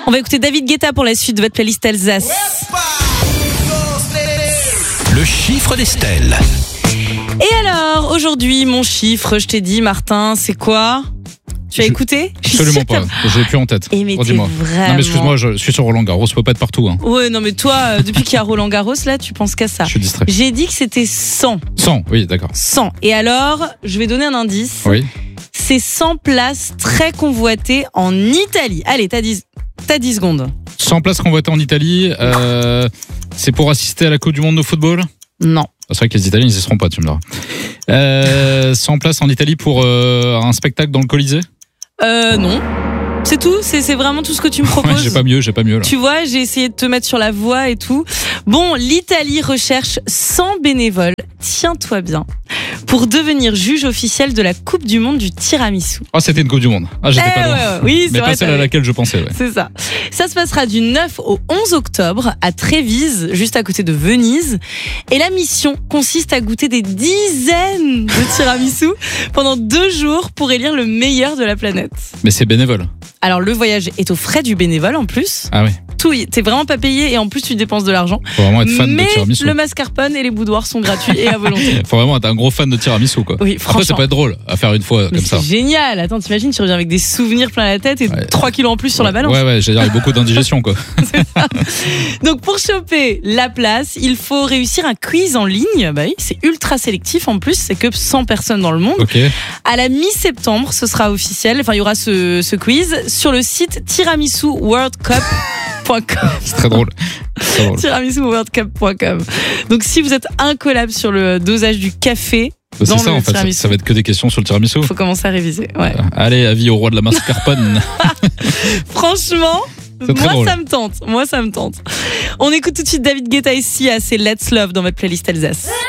On va écouter David Guetta pour la suite de votre playlist Alsace. Le chiffre d'Estelle. Et alors, aujourd'hui, mon chiffre, je t'ai dit, Martin, c'est quoi ? Tu as écouté ? Absolument pas, je l'ai plus en tête. Et mais t'es Redis-moi. vraiment... Non mais excuse-moi, je suis sur Roland Garros, je peux pas être partout. Hein. Ouais, non mais toi, depuis qu'il y a Roland Garros, là, tu penses qu'à ça. Je suis distrait. J'ai dit que c'était 100. 100, oui, d'accord. 100. Et alors, je vais donner un indice. Oui. C'est 100 places très convoitées en Italie. Allez, t'as 10 secondes. 100 places convoitées en Italie, c'est pour assister à la Coupe du Monde de football ? Non. C'est vrai que les Italiens, ils y seront pas, tu me diras. 100 places en Italie pour un spectacle dans le Colisée ? Non. C'est tout, c'est vraiment tout ce que tu me proposes. Ouais, j'ai pas mieux là. Tu vois, j'ai essayé de te mettre sur la voie et tout. Bon, l'Italie recherche 100 bénévoles, tiens-toi bien, pour devenir juge officiel de la Coupe du Monde du tiramisu. Ah, c'était une Coupe du Monde. Ah, j'étais pas loin. Ouais, oui, c'est mais vrai, pas celle à laquelle je pensais. Ouais. C'est ça. Ça se passera du 9 au 11 octobre à Trévise, juste à côté de Venise. Et la mission consiste à goûter des dizaines de tiramisu pendant 2 jours pour élire le meilleur de la planète. Mais c'est bénévole. Alors le voyage est aux frais du bénévole en plus. Ah oui. Tout, t'es vraiment pas payé et en plus tu dépenses de l'argent. Faut vraiment être fan mais de tiramisu. le mascarpone et les boudoirs sont gratuits et à volonté. Faut vraiment être un gros fan de tiramisu quoi. Oui, franchement. Après ça peut être drôle à faire une fois Mais comme ça. c'est génial. Attends, t'imagines, tu reviens avec des souvenirs plein la tête et 3 kilos en plus sur la balance. Ouais, j'allais dire, il y a beaucoup d'indigestion quoi. Donc pour choper la place, il faut réussir un quiz en ligne. Bah oui, c'est ultra sélectif en plus, c'est que 100 personnes dans le monde. Ok. À la mi-septembre, ce sera officiel. Enfin, il y aura ce quiz sur le site tiramisu-worldcup.com. C'est très drôle. tiramisu-worldcup.com. Donc si vous êtes incollable sur le dosage du café, C'est dans ça le en fait, tiramisu, ça va être que des questions sur le tiramisu. faut commencer à réviser. Ouais. Allez, avis au roi de la mascarpone. Franchement, C'est très drôle. Moi ça me tente. On écoute tout de suite David Guetta ici à c'est Let's Love dans votre playlist Alsace.